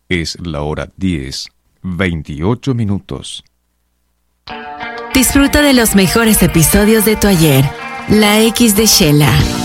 Es la hora 10:28. Disfruta de los mejores episodios de Tu Ayer, La X de Sheila.